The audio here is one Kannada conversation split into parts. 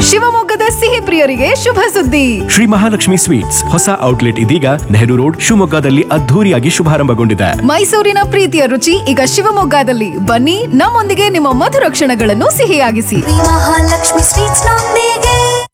ಶಿವಮೊಗ್ಗದ ಸಿಹಿ ಪ್ರಿಯರಿಗೆ ಶುಭ ಸುದ್ದಿ. ಶ್ರೀ ಮಹಾಲಕ್ಷ್ಮಿ ಸ್ವೀಟ್ಸ್ ಹೊಸ ಔಟ್ಲೆಟ್ ಇದೀಗ ನೆಹರು ರೋಡ್ ಶಿವಮೊಗ್ಗದಲ್ಲಿ ಅದ್ಧೂರಿಯಾಗಿ ಶುಭಾರಂಭಗೊಂಡಿದೆ. ಮೈಸೂರಿನ ಪ್ರೀತಿಯ ರುಚಿ ಈಗ ಶಿವಮೊಗ್ಗದಲ್ಲಿ. ಬನ್ನಿ, ನಮ್ಮೊಂದಿಗೆ ನಿಮ್ಮ ಮಧುರ ಕ್ಷಣಗಳನ್ನು ಸಿಹಿಯಾಗಿಸಿ. ಮಹಾಲಕ್ಷ್ಮಿ ಸ್ವೀಟ್ಸ್ ನೊಂದಿಗೆ.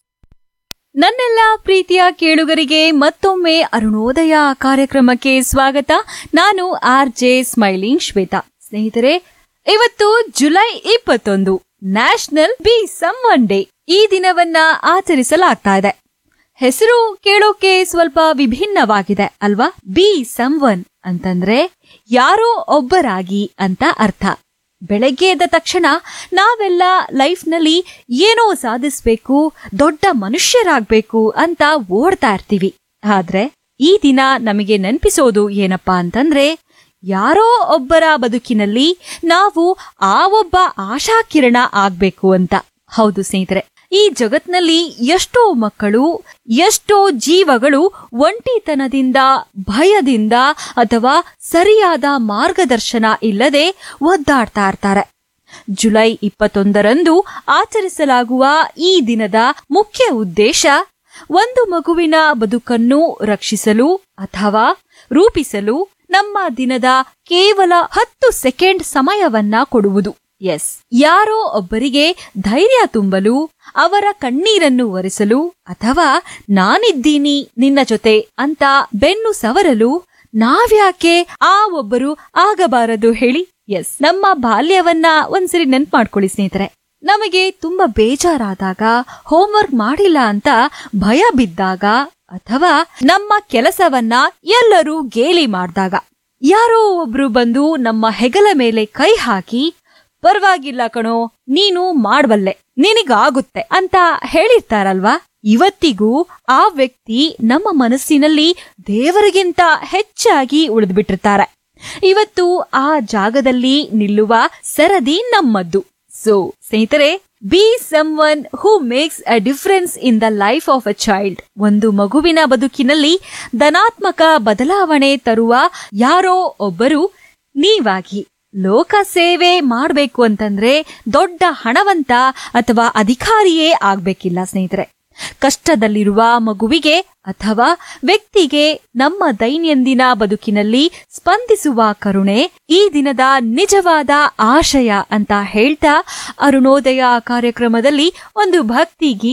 ನನ್ನೆಲ್ಲ ಪ್ರೀತಿಯ ಕೇಳುಗರಿಗೆ ಮತ್ತೊಮ್ಮೆ ಅರುಣೋದಯ ಕಾರ್ಯಕ್ರಮಕ್ಕೆ ಸ್ವಾಗತ. ನಾನು RJ ಸ್ಮೈಲಿಂಗ್ ಶ್ವೇತಾ. ಸ್ನೇಹಿತರೆ, ಇವತ್ತು July 21 national B someone day. ಈ ದಿನವನ್ನ ಆಚರಿಸಲಾಗ್ತಾ ಇದೆ. ಹೆಸರು ಕೇಳೋಕೆ ಸ್ವಲ್ಪ ವಿಭಿನ್ನವಾಗಿದೆ ಅಲ್ವಾ? ಬಿ ಸಮ್ವನ್ ಅಂತಂದ್ರೆ ಯಾರೋ ಒಬ್ಬರಾಗಿ ಅಂತ ಅರ್ಥ. ಬೆಳಗ್ಗೆ ಎದ್ದ ತಕ್ಷಣ ನಾವೆಲ್ಲ ಲೈಫ್ನಲ್ಲಿ ಏನೋ ಸಾಧಿಸ್ಬೇಕು, ದೊಡ್ಡ ಮನುಷ್ಯರಾಗ್ಬೇಕು ಅಂತ ಓಡ್ತಾ ಇರ್ತೀವಿ. ಆದ್ರೆ ಈ ದಿನ ನಮಗೆ ನೆನಪಿಸೋದು ಏನಪ್ಪಾ ಅಂತಂದ್ರೆ, ಯಾರೋ ಒಬ್ಬರ ಬದುಕಿನಲ್ಲಿ ನಾವು ಆ ಒಬ್ಬ ಆಶಾಕಿರಣ ಆಗ್ಬೇಕು ಅಂತ. ಹೌದು ಸ್ನೇಹಿತರೆ, ಈ ಜಗತ್ನಲ್ಲಿ ಎಷ್ಟೋ ಮಕ್ಕಳು, ಎಷ್ಟೋ ಜೀವಗಳು ಒಂಟಿತನದಿಂದ, ಭಯದಿಂದ ಅಥವಾ ಸರಿಯಾದ ಮಾರ್ಗದರ್ಶನ ಇಲ್ಲದೆ ಒದ್ದಾಡ್ತಾ ಇರ್ತಾರೆ. ಜುಲೈ 21ರಂದು ಆಚರಿಸಲಾಗುವ ಈ ದಿನದ ಮುಖ್ಯ ಉದ್ದೇಶ ಒಂದು ಮಗುವಿನ ಬದುಕನ್ನು ರಕ್ಷಿಸಲು ಅಥವಾ ರೂಪಿಸಲು ನಮ್ಮ ದಿನದ ಕೇವಲ 10 ಸೆಕೆಂಡ್ ಸಮಯವನ್ನ ಕೊಡುವುದು. ಎಸ್, ಯಾರೋ ಒಬ್ಬರಿಗೆ ಧೈರ್ಯ ತುಂಬಲು, ಅವರ ಕಣ್ಣೀರನ್ನು ಒರೆಸಲು ಅಥವಾ ನಾನಿದ್ದೀನಿ ನಿನ್ನ ಜೊತೆ ಅಂತ ಬೆನ್ನು ಸವರಲು ನಾವ್ಯಾಕೆ ಆ ಒಬ್ಬರು ಆಗಬಾರದು ಹೇಳಿ? ಎಸ್, ನಮ್ಮ ಬಾಲ್ಯವನ್ನ ಒಂದ್ಸರಿ ನೆನ್ಪು ಮಾಡ್ಕೊಳ್ಳಿ ಸ್ನೇಹಿತರೆ. ನಮಗೆ ತುಂಬಾ ಬೇಜಾರಾದಾಗ, ಹೋಮ್ವರ್ಕ್ ಮಾಡಿಲ್ಲ ಅಂತ ಭಯ ಬಿದ್ದಾಗ ಅಥವಾ ನಮ್ಮ ಕೆಲಸವನ್ನ ಎಲ್ಲರೂ ಗೇಲಿ ಮಾಡಿದಾಗ ಯಾರೋ ಒಬ್ರು ಬಂದು ನಮ್ಮ ಹೆಗಲ ಮೇಲೆ ಕೈ ಹಾಕಿ, ಪರವಾಗಿಲ್ಲ ಕಣೋ, ನೀನು ಮಾಡ್ಬಲ್ಲೆ, ನಿನಗಾಗುತ್ತೆ ಅಂತ ಹೇಳಿರ್ತಾರಲ್ವಾ? ಇವತ್ತಿಗೂ ಆ ವ್ಯಕ್ತಿ ನಮ್ಮ ಮನಸ್ಸಿನಲ್ಲಿ ದೇವರಿಗಿಂತ ಹೆಚ್ಚಾಗಿ ಉಳಿದ್ಬಿಟ್ಟಿರ್ತಾರೆ. ಇವತ್ತು ಆ ಜಾಗದಲ್ಲಿ ನಿಲ್ಲುವ ಸರದಿ ನಮ್ಮದ್ದು. ಸೊ ಸ್ನೇಹಿತರೆ, B someone who makes a difference in the life of a child. ಒಂದು ಮಗುವಿನ ಬದುಕಿನಲ್ಲಿ ಧನಾತ್ಮಕ ಬದಲಾವಣೆ ತರುವ ಯಾರೋ ಒಬ್ಬರು ನೀವಾಗಿ. ಲೋಕ ಸೇವೆ ಮಾಡ್ಬೇಕು ಅಂತಂದ್ರೆ ದೊಡ್ಡ ಹಣವಂತ ಅಥವಾ ಅಧಿಕಾರಿಯೇ ಆಗ್ಬೇಕಿಲ್ಲ ಸ್ನೇಹಿತರೆ. ಕಷ್ಟದಲ್ಲಿರುವ ಮಗುವಿಗೆ ಅಥವಾ ವ್ಯಕ್ತಿಗೆ ನಮ್ಮ ದೈನಂದಿನ ಬದುಕಿನಲ್ಲಿ ಸ್ಪಂದಿಸುವ ಕರುಣೆ ಈ ದಿನದ ನಿಜವಾದ ಆಶಯ ಅಂತ ಹೇಳ್ತಾ, ಅರುಣೋದಯ ಕಾರ್ಯಕ್ರಮದಲ್ಲಿ ಒಂದು ಭಕ್ತಿ ಗೀತೆ